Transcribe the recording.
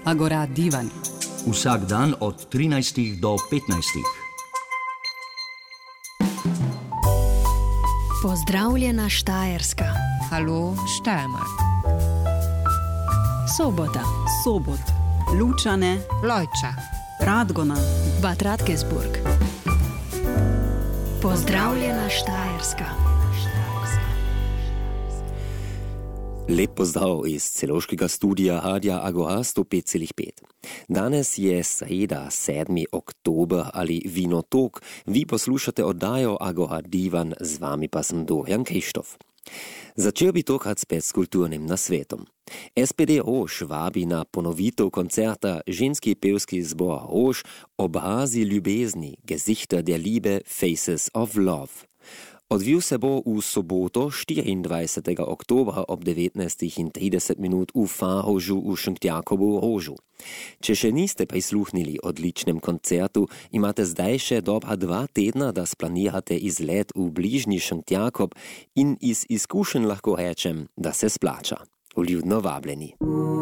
Agora Divan. Vsak dan od 13 do 15. Pozdravljena Štajerska. Hallo Steiermark. Sobota. Sobot. Lučane. Lojča. Radgona. Bad Radkersburg. Pozdravljena Štajerska. Lep pozdrav iz celoškega studija Radia Agora 105,5. Danes je sreda, 7. oktober ali Vinotok. Vi poslušate oddajo Agora Divan, z vami pa sem Dorian Krištof. Začel bi tokrat spet s kulturnim nasvetom. SPD Rož vabi na ponovitev koncerta ženski pevski zbor Rož Obrazi ljubezni, Gesichter der Liebe, Faces of Love. Odvil se bo v soboto 24. oktobra ob 19:30 v Farožu v Šentjakobu Rožu. Če še niste prisluhnili odličnem koncertu, imate zdaj še dobra 2 tedna, da splanirate izlet v bližnji Šentjakob in iz izkušenj lahko rečem, da se splača. Vljudno vabljeni.